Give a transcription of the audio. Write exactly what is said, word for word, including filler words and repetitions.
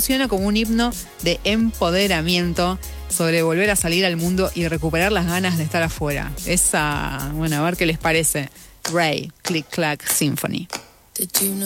funciona como un himno de empoderamiento sobre volver a salir al mundo y recuperar las ganas de estar afuera. Esa, bueno, a ver qué les parece. Ray, Click Clack Symphony.